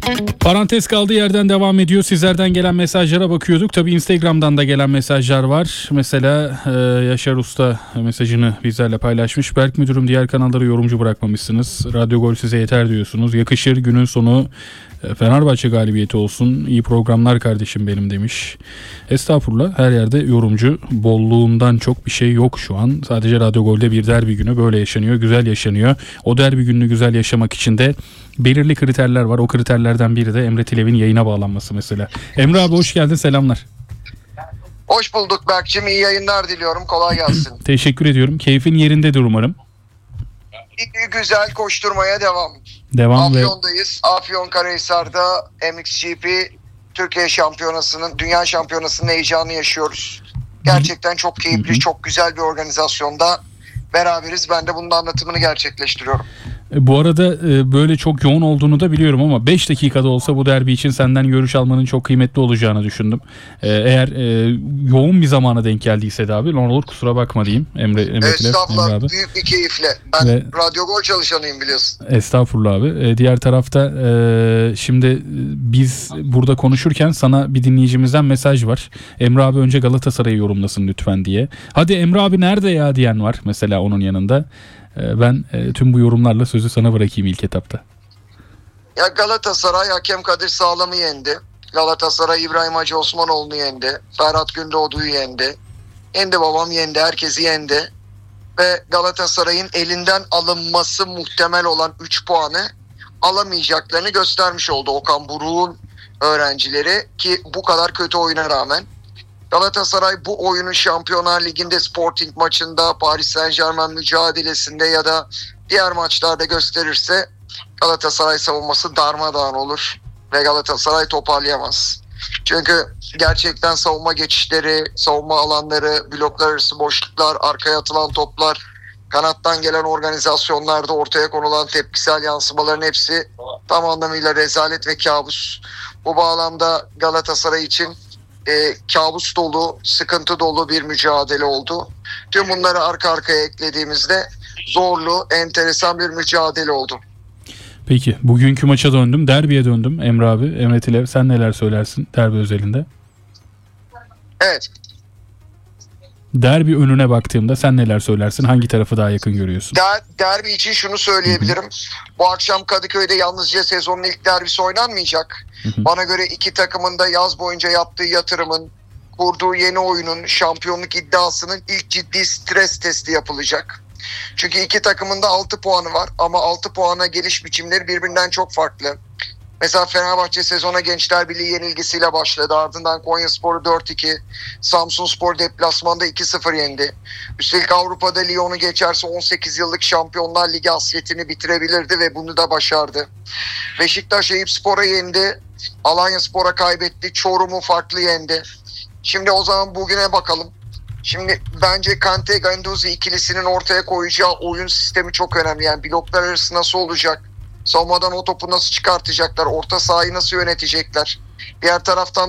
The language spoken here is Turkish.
Parantez kaldığı yerden devam ediyor. Sizlerden gelen mesajlara bakıyorduk. Tabii Instagram'dan da gelen mesajlar var. Mesela Yaşar Usta mesajını bizlerle paylaşmış. Berk müdürüm, diğer kanalları yorumcu bırakmamışsınız. Radyo Gol size yeter diyorsunuz. Yakışır, günün sonu Fenerbahçe galibiyeti olsun. İyi programlar kardeşim benim demiş. Estağfurullah, her yerde yorumcu bolluğundan çok bir şey yok şu an. Sadece Radyo Gol'de bir derbi günü böyle yaşanıyor. Güzel yaşanıyor. O derbi gününü güzel yaşamak için de belirli kriterler var. O kriterlerden biri de Emre Tilev'in yayına bağlanması mesela. Emre abi hoş geldin, selamlar. Hoş bulduk Berk'cim, iyi yayınlar diliyorum, kolay gelsin. Teşekkür ediyorum. Keyfin yerindedir umarım. İyi, güzel, koşturmaya devam. Devam Afyon'dayız. Afyonkarahisar'da MXGP Türkiye Şampiyonası'nın, Dünya Şampiyonası'nın heyecanı yaşıyoruz. Gerçekten çok keyifli, çok güzel bir organizasyonda beraberiz. Ben de bunun anlatımını gerçekleştiriyorum. Bu arada böyle çok yoğun olduğunu da biliyorum ama 5 dakikada olsa bu derbi için senden görüş almanın çok kıymetli olacağını düşündüm. Eğer yoğun bir zamana denk geldiyse de abi ne olur kusura bakma diyeyim Emre Estağfurullah, abi. büyük bir keyifle. Ben Radyo Gol çalışanıyım biliyorsun. Estağfurullah abi. Diğer tarafta şimdi biz burada konuşurken sana bir dinleyicimizden mesaj var. Emre abi önce Galatasaray'ı yorumlasın lütfen diye. Hadi Emre abi nerede ya diyen var mesela onun yanında. Ben tüm bu yorumlarla sözü sana bırakayım ilk etapta. Ya Galatasaray hakem Kadir Sağlam'ı yendi. Galatasaray İbrahim Hacı Osmanoğlu'nu yendi. Ferhat Gündoğdu'yu yendi. Yendi babam, yendi. Herkesi yendi. Ve Galatasaray'ın elinden alınması muhtemel olan 3 puanı alamayacaklarını göstermiş oldu Okan Buruk'un öğrencileri, ki bu kadar kötü oyuna rağmen. Galatasaray bu oyunu Şampiyonlar Ligi'nde Sporting maçında, Paris Saint-Germain mücadelesinde ya da diğer maçlarda gösterirse Galatasaray savunması darmadağın olur ve Galatasaray toparlayamaz. Çünkü gerçekten savunma geçişleri, savunma alanları, bloklar arası boşluklar, arkaya atılan toplar, kanattan gelen organizasyonlarda ortaya konulan tepkisel yansımaların hepsi tam anlamıyla rezalet ve kabus. Bu bağlamda Galatasaray için kabus dolu, sıkıntı dolu bir mücadele oldu. Tüm bunları arka arkaya eklediğimizde zorlu, enteresan bir mücadele oldu. Peki bugünkü maça döndüm, derbiye döndüm Emre abi. Emre Tilev, sen neler söylersin derbi özelinde? Evet. Derbi önüne baktığımda sen neler söylersin? Hangi tarafı daha yakın görüyorsun? Derbi için şunu söyleyebilirim. Bu akşam Kadıköy'de yalnızca sezonun ilk derbisi oynanmayacak. Bana göre iki takımın da yaz boyunca yaptığı yatırımın, kurduğu yeni oyunun, şampiyonluk iddiasının ilk ciddi stres testi yapılacak. Çünkü iki takımın da 6 puanı var ama 6 puana geliş biçimleri birbirinden çok farklı. Mesela Fenerbahçe sezona Gençler Birliği yenilgisiyle başladı. Ardından Konyaspor'u 4-2, Samsunspor deplasmanda 2-0 yendi. Üstelik Avrupa'da Lyon'u geçerse 18 yıllık Şampiyonlar Ligi hasretini bitirebilirdi ve bunu da başardı. Beşiktaş Eyüpspor'a yendi. Alanyaspor'a kaybetti. Çorum'u farklı yendi. Şimdi o zaman bugüne bakalım. Şimdi bence Kante Guendouzi ikilisinin ortaya koyacağı oyun sistemi çok önemli. Yani bloklar arası nasıl olacak? Savunmadan o topu nasıl çıkartacaklar? Orta sahayı nasıl yönetecekler? Diğer taraftan